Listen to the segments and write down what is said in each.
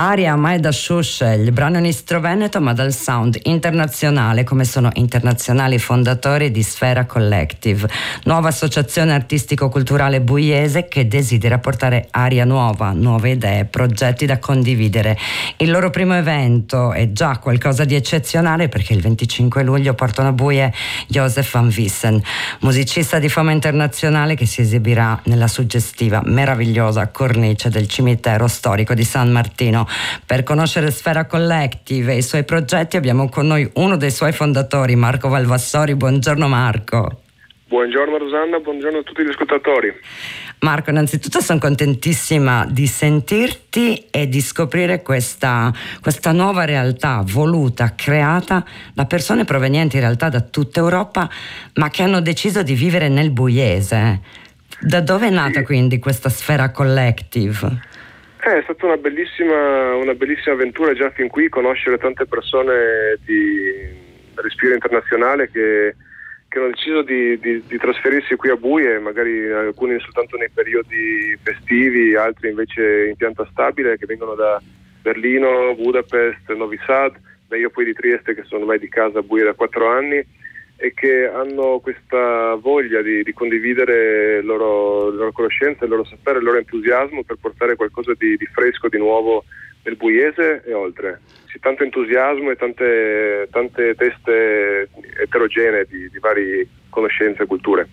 Aria mai da Sciusce, il brano in istro veneto ma dal sound internazionale, come sono internazionali i fondatori di Sfera Collective, nuova associazione artistico-culturale pugliese che desidera portare aria nuova, nuove idee, progetti da condividere. Il loro primo evento è già qualcosa di eccezionale perché il 25 luglio portano a Buie Joseph Van Vissen, musicista di fama internazionale che si esibirà nella suggestiva, meravigliosa cornice del cimitero storico di San Martino. Per conoscere Sfera Collective e i suoi progetti abbiamo con noi uno dei suoi fondatori, Marco Valvassori. Buongiorno Marco. Buongiorno Rosanna, buongiorno a tutti gli ascoltatori. Marco, innanzitutto sono contentissima di sentirti e di scoprire questa nuova realtà voluta, creata da persone provenienti in realtà da tutta Europa, ma che hanno deciso di vivere nel Buiese. Da dove è nata quindi questa Sfera Collective? È stata una bellissima avventura già fin qui, conoscere tante persone di respiro internazionale che hanno deciso di trasferirsi qui a Buie, magari alcuni soltanto nei periodi festivi, altri invece in pianta stabile, che vengono da Berlino, Budapest, Novi Sad, io poi di Trieste, che sono ormai di casa a Buie da 4 anni, e che hanno questa voglia di condividere le loro conoscenze, il loro sapere, il loro entusiasmo per portare qualcosa di fresco, di nuovo nel Buiese e oltre. C'è tanto entusiasmo e tante teste eterogenee di varie conoscenze e culture.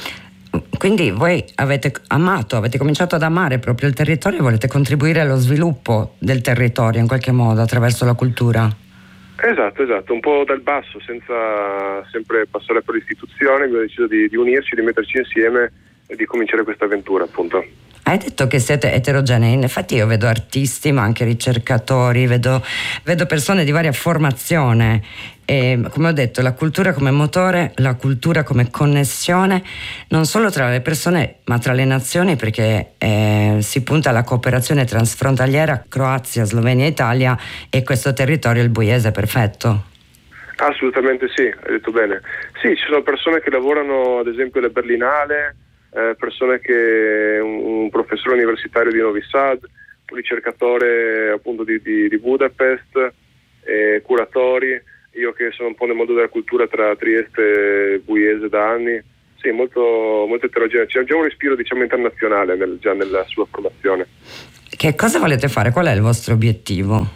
Quindi voi avete cominciato ad amare proprio il territorio e volete contribuire allo sviluppo del territorio in qualche modo attraverso la cultura? Esatto, un po' dal basso, senza sempre passare per l'istituzione. Abbiamo deciso di unirci, di metterci insieme e di cominciare questa avventura, appunto. Hai detto che siete eterogenei, in effetti io vedo artisti ma anche ricercatori, vedo persone di varia formazione e, come ho detto, la cultura come motore, la cultura come connessione non solo tra le persone ma tra le nazioni, perché si punta alla cooperazione transfrontaliera Croazia, Slovenia, Italia, e questo territorio, il Buiese, perfetto. Assolutamente sì, hai detto bene. Sì, ci sono persone che lavorano ad esempio alla Berlinale, persone che un professore universitario di Novi Sad, un ricercatore appunto di Budapest, curatori, io che sono un po' nel mondo della cultura tra Trieste e Buiese da anni. Sì, molto eterogeneo, c'è già un respiro diciamo internazionale già nella sua formazione. Che cosa volete fare? Qual è il vostro obiettivo?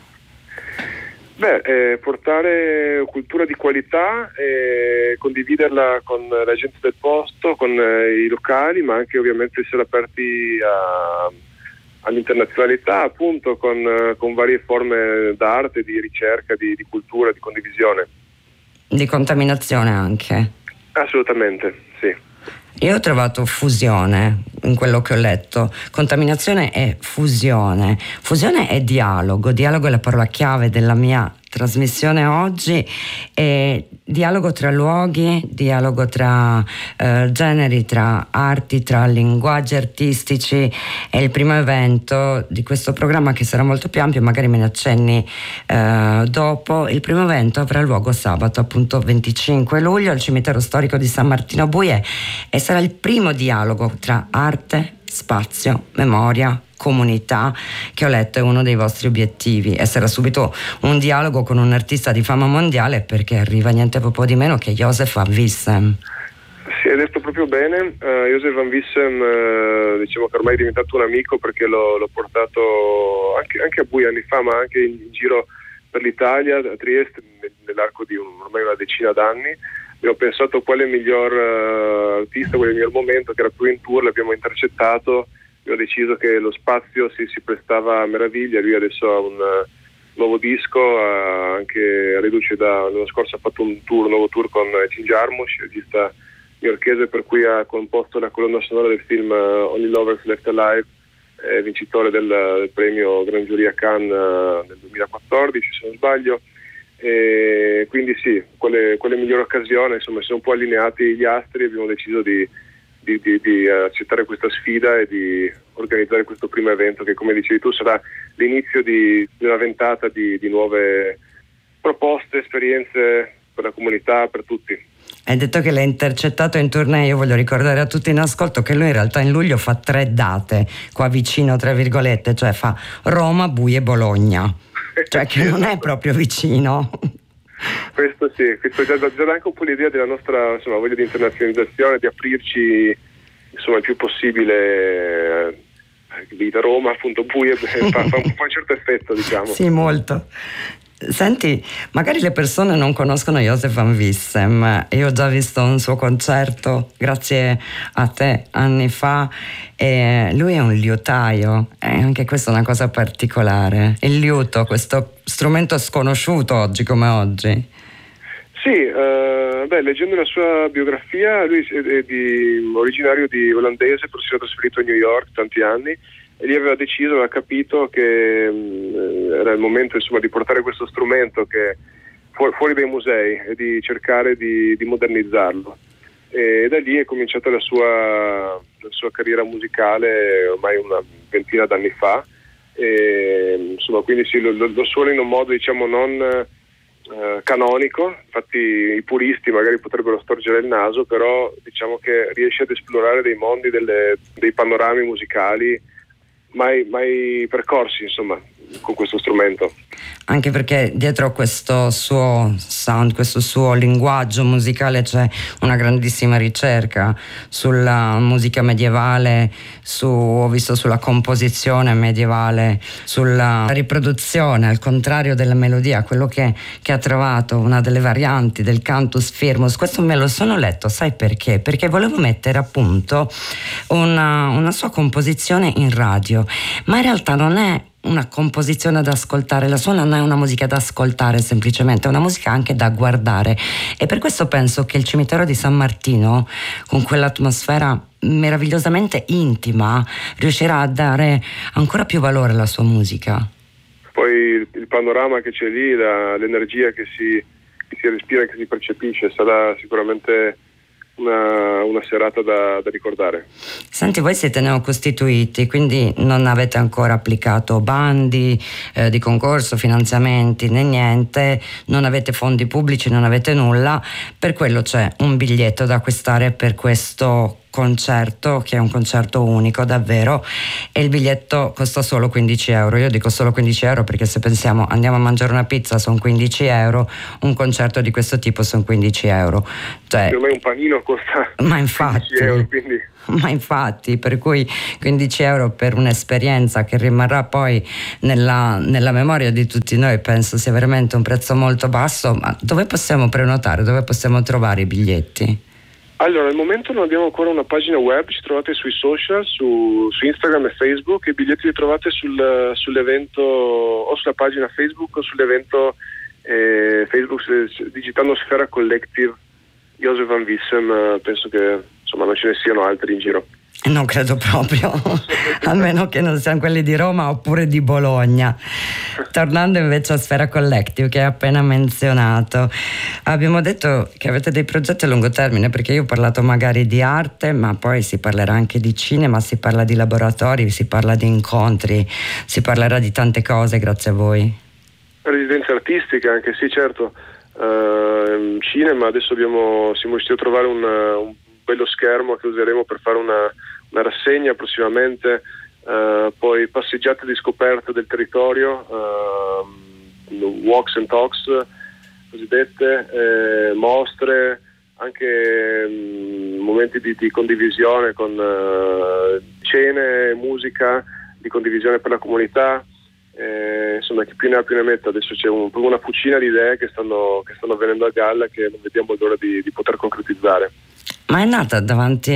Portare cultura di qualità e condividerla con la gente del posto, con i locali, ma anche ovviamente essere aperti all'internazionalità, appunto con varie forme d'arte, di ricerca, di cultura, di condivisione. Di contaminazione anche? Assolutamente, sì. Io ho trovato fusione in quello che ho letto. Contaminazione e fusione. Fusione è dialogo. Dialogo è la parola chiave della mia trasmissione oggi. E dialogo tra luoghi, dialogo tra generi, tra arti, tra linguaggi artistici. È il primo evento di questo programma che sarà molto più ampio, magari me ne accenni dopo. Il primo evento avrà luogo sabato, appunto 25 luglio, al cimitero storico di San Martino Buie, e sarà il primo dialogo tra arte, spazio, memoria, comunità, che ho letto è uno dei vostri obiettivi, e sarà subito un dialogo con un artista di fama mondiale, perché arriva niente poco di meno che Joseph Van Vissen. Sì, hai detto proprio bene. Joseph Van Vissen, diciamo che ormai è diventato un amico, perché l'ho portato anche a Buie anni fa, ma anche in giro per l'Italia, a Trieste, nell'arco di ormai una decina d'anni. Abbiamo pensato quale miglior artista, quale miglior momento, che era più in tour, l'abbiamo intercettato, abbiamo deciso che lo spazio si prestava a meraviglia. Lui adesso ha un nuovo disco, anche reduce l'anno scorso ha fatto un nuovo tour con Jim Jarmusch, regista newyorkese, per cui ha composto la colonna sonora del film Only Lovers Left Alive, vincitore del premio Gran Giuria Cannes nel 2014 se non sbaglio. E quindi sì, quale migliore occasione, insomma, sono un po' allineati gli astri, abbiamo deciso di accettare questa sfida e di organizzare questo primo evento che, come dicevi tu, sarà l'inizio di una ventata di nuove proposte, esperienze per la comunità, per tutti. Hai detto che l'hai intercettato in tournée. Io voglio ricordare a tutti in ascolto che lui in realtà in luglio fa 3 date qua vicino, tra virgolette, cioè fa Roma, Bui e Bologna, cioè che non è proprio vicino. Questo sì, questo già dà anche un po' l'idea della nostra, insomma, voglia di internazionalizzazione, di aprirci, insomma, il più possibile. Vita Roma, appunto, Bui fa un certo effetto, diciamo. Sì, molto. Senti, magari le persone non conoscono Joseph Van Wissem. Io ho già visto un suo concerto grazie a te anni fa, e lui è un liutaio, e anche questa è una cosa particolare. Il liuto, questo strumento sconosciuto oggi come oggi. Sì, leggendo la sua biografia, lui è originario di olandese, però si era trasferito a New York tanti anni, e lì aveva capito che era il momento, insomma, di portare questo strumento che fuori dai musei e di cercare di modernizzarlo. E da lì è cominciata la sua carriera musicale ormai una ventina d'anni fa, e insomma, quindi sì, lo suona in un modo, diciamo, non canonico. Infatti i puristi magari potrebbero storgere il naso, però diciamo che riesce ad esplorare dei mondi, dei panorami musicali mai percorsi, insomma, con questo strumento. Anche perché dietro questo suo sound, questo suo linguaggio musicale c'è una grandissima ricerca sulla musica medievale, ho visto sulla composizione medievale, sulla riproduzione, al contrario della melodia, quello che ha trovato, una delle varianti del cantus firmus. Questo me lo sono letto, sai perché? Perché volevo mettere a punto una sua composizione in radio, ma in realtà non è una composizione da ascoltare, la sua non è una musica da ascoltare semplicemente, è una musica anche da guardare, e per questo penso che il cimitero di San Martino, con quell'atmosfera meravigliosamente intima, riuscirà a dare ancora più valore alla sua musica. Poi il panorama che c'è lì, l'energia che si respira, che si percepisce, sarà sicuramente una serata da ricordare. Senti, voi siete neocostituiti, quindi non avete ancora applicato bandi di concorso, finanziamenti né niente, non avete fondi pubblici, non avete nulla, per quello c'è un biglietto da acquistare per questo concerto, che è un concerto unico davvero, e il biglietto costa solo 15 euro. Io dico solo 15 euro perché se pensiamo andiamo a mangiare una pizza sono 15 euro, un concerto di questo tipo sono 15 euro, cioè, ormai un panino costa ma infatti, 15 euro, quindi. Ma infatti, per cui 15 euro per un'esperienza che rimarrà poi nella memoria di tutti noi, penso sia veramente un prezzo molto basso. Ma dove possiamo prenotare? Dove possiamo trovare i biglietti? Allora, al momento non abbiamo ancora una pagina web, ci trovate sui social, su Instagram e Facebook, e i biglietti li trovate sull'evento o sulla pagina Facebook o sull'evento Facebook digitando Sfera Collective Joseph Van Wissem. Penso che insomma non ce ne siano altri in giro. Non credo proprio, a meno che non siano quelli di Roma oppure di Bologna. Tornando invece a Sfera Collective, che hai appena menzionato, abbiamo detto che avete dei progetti a lungo termine, perché io ho parlato magari di arte, ma poi si parlerà anche di cinema, si parla di laboratori, si parla di incontri, si parlerà di tante cose grazie a voi. Residenze artistiche anche, sì, certo. Cinema, adesso siamo riusciti a trovare un bello schermo che useremo per fare una rassegna prossimamente, poi passeggiate di scoperta del territorio, walks and talks cosiddette, mostre, anche momenti di condivisione con cene, musica, di condivisione per la comunità. Insomma, chi più ne ha più ne metta. Adesso c'è proprio una fucina di idee che stanno venendo a galla, che non vediamo l'ora di poter concretizzare. Ma è nata davanti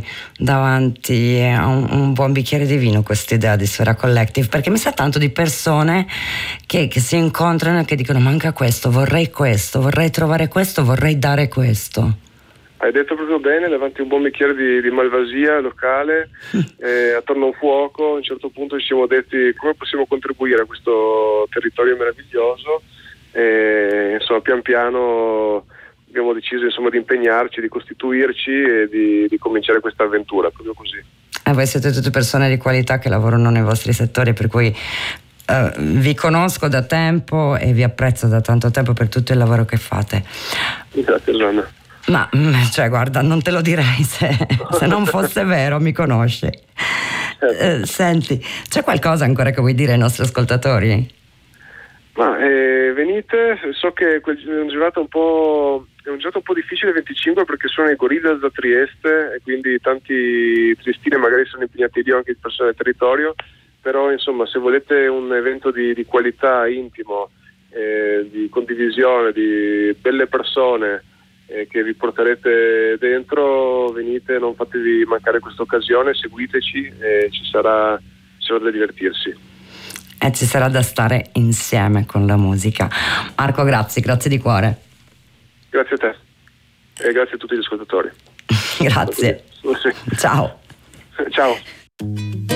a un buon bicchiere di vino questa idea di Sfera Collective? Perché mi sa tanto di persone che si incontrano e che dicono: manca questo, vorrei trovare questo, vorrei dare questo. Hai detto proprio bene, davanti a un buon bicchiere di malvasia locale, attorno a un fuoco. A un certo punto ci siamo detti come possiamo contribuire a questo territorio meraviglioso, e insomma pian piano abbiamo deciso, insomma, di impegnarci, di costituirci e di cominciare questa avventura, proprio così. Voi siete tutte persone di qualità che lavorano nei vostri settori, per cui vi conosco da tempo e vi apprezzo da tanto tempo per tutto il lavoro che fate. Grazie, Gianna. Ma cioè guarda, non te lo direi se non fosse vero, mi conosci. Senti, c'è qualcosa ancora che vuoi dire ai nostri ascoltatori? Ma venite, so che è una giornata un po' difficile, 25, perché sono i Gorillaz da Trieste e quindi tanti triestini magari sono impegnati lì, anche persone del territorio, però insomma se volete un evento di qualità, intimo, di condivisione, di belle persone che vi porterete dentro, venite, non fatevi mancare questa occasione, seguiteci e ci sarà da divertirsi. E ci sarà da stare insieme con la musica. Marco, grazie di cuore. Grazie a te e grazie a tutti gli ascoltatori. Grazie. Ciao. Ciao.